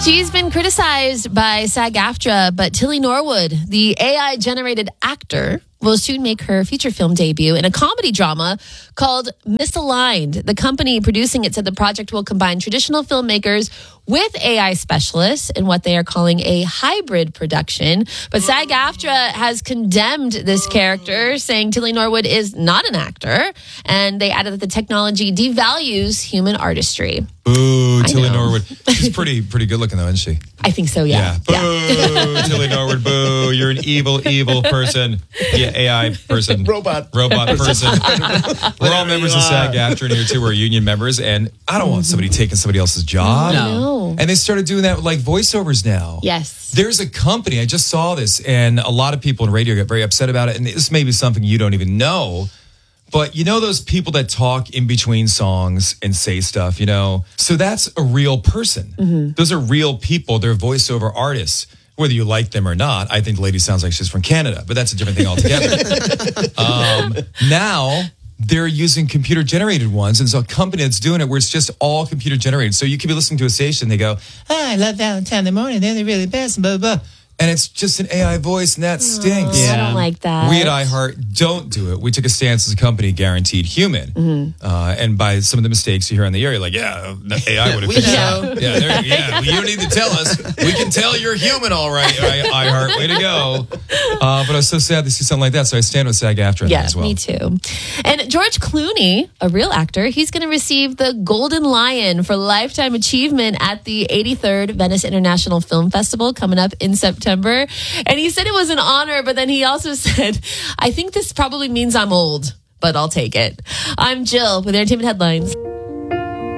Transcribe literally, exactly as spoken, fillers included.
She's been criticized by SAG-AFTRA, but Tilly Norwood, the A I-generated actor, will soon make her feature film debut in a comedy drama called Misaligned. The company producing it said the project will combine traditional filmmakers with A I specialists in what they are calling a hybrid production. But SAG-AFTRA has condemned this character, saying Tilly Norwood is not an actor, and they added that the technology devalues human artistry. Boo, Tilly know. Norwood. She's pretty pretty good looking though, isn't she? I think so, yeah. Yeah. Boo, Yeah. Tilly Norwood. Boo, you're an evil, evil person. Yeah, A I person. Robot. Robot person. We're all members of SAG-AFTRA here too. We're union members, and I don't want somebody taking somebody else's job. No. And they started doing that with like voiceovers now. Yes. There's a company, I just saw this, and a lot of people in radio get very upset about it, and this may be something you don't even know. But you know those people that talk in between songs and say stuff, you know? So that's a real person. Mm-hmm. Those are real people. They're voiceover artists. Whether you like them or not, I think the lady sounds like she's from Canada, but that's a different thing altogether. um, now, they're using computer-generated ones, and so a company that's doing it where it's just all computer-generated. So you could be listening to a station, they go, oh, I love Valentine in the morning, they're the really best, blah, blah, blah. And it's just an A I voice, and that stinks. Oh, I don't like that. We at iHeart don't do it. We took a stance as a company, guaranteed human. Mm-hmm. Uh, and by some of the mistakes you hear on the air, you're like, yeah, the A I would have We fixed know. that. Yeah, there, yeah. Well, you don't need to tell us. We can tell you're human, all right, I, iHeart. Way to go. Uh, but I was so sad to see something like that, so I stand with SAG-AFTRA Yeah, as well. me too. And George Clooney, a real actor, he's going to receive the Golden Lion for Lifetime Achievement at the eighty-third Venice International Film Festival coming up in September. And he said it was an honor, but then he also said, I think this probably means I'm old, but I'll take it. I'm Jill with Entertainment Headlines.